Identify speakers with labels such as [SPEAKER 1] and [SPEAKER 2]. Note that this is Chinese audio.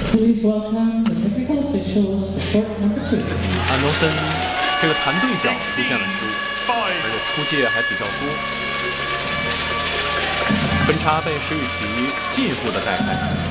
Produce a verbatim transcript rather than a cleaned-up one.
[SPEAKER 1] Please welcome the technical officials for short number two.
[SPEAKER 2] 安东森这个团队角出现了失误，而且出界还比较多，分差被石宇奇进一步的带开。